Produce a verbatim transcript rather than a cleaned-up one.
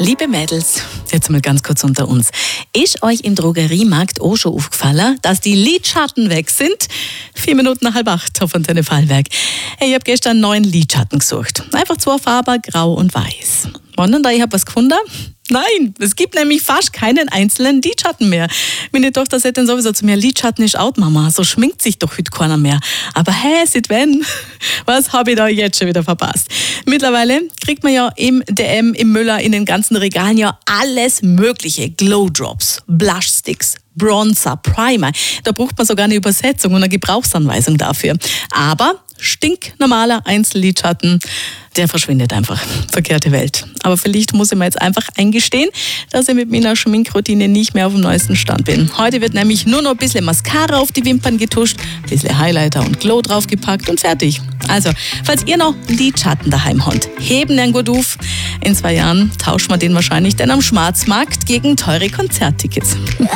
Liebe Mädels, jetzt mal ganz kurz unter uns. Ist euch im Drogeriemarkt auch schon aufgefallen, dass die Lidschatten weg sind? Vier Minuten nach halb acht auf Antenne Fallberg. Hey, ich habe gestern einen neuen Lidschatten gesucht. Einfach zwei Farben, grau und weiß. Und da ich habe was gefunden? Nein, es gibt nämlich fast keinen einzelnen Lidschatten mehr. Meine Tochter sagt dann sowieso zu mir, Lidschatten ist out, Mama, so schminkt sich doch heute keiner mehr. Aber hä, seit wenn? Was habe ich da jetzt schon wieder verpasst? Mittlerweile kriegt man ja im D M, im Müller, in den ganzen Regalen ja alles mögliche. Glowdrops, Blushsticks, Bronzer, Primer. Da braucht man sogar eine Übersetzung und eine Gebrauchsanweisung dafür. Aber stinknormaler Einzellidschatten, der verschwindet einfach. Verkehrte Welt. Aber vielleicht muss ich mir jetzt einfach eingestehen, dass ich mit meiner Schminkroutine nicht mehr auf dem neuesten Stand bin. Heute wird nämlich nur noch ein bisschen Mascara auf die Wimpern getuscht, ein bisschen Highlighter und Glow draufgepackt und fertig. Also, falls ihr noch Lidschatten daheim habt, heben den gut auf. In zwei Jahren tauscht man den wahrscheinlich dann am Schwarzmarkt gegen teure Konzerttickets.